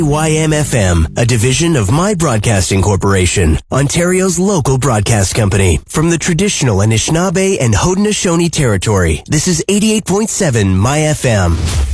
YMFM, a division of My Broadcasting Corporation, Ontario's local broadcast company. From the traditional Anishinaabe and Haudenosaunee territory, this is 88.7 My FM.